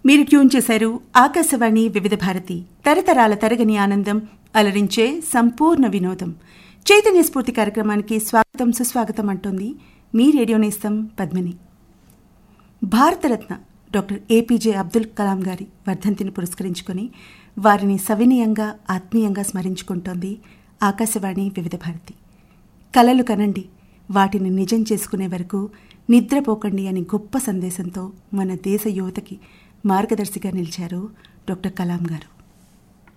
మీరు ట్యూన్ చేశారు ఆకాశవాణి వివిధ భారతి, తరతరాల తరగని ఆనందం, అలరించే సంపూర్ణ వినోదం. చైతన్య స్ఫూర్తి కార్యక్రమానికి స్వాగతం సుస్వాగతం అంటోంది మీ రేడియో నేస్తం పద్మిని. భారతరత్న డాక్టర్ ఏపీజే అబ్దుల్ కలాం గారి వర్ధంతిని పురస్కరించుకొని వారిని సవినయంగా ఆత్మీయంగా స్మరించుకుంటోంది ఆకాశవాణి వివిధ భారతి. కలలు కనండి, వాటిని నిజం చేసుకునే వరకు నిద్రపోకండి అని గొప్ప సందేశంతో మన దేశ యువతకి మార్గదర్శిగా నిలిచారు డాక్టర్ కలాం గారు.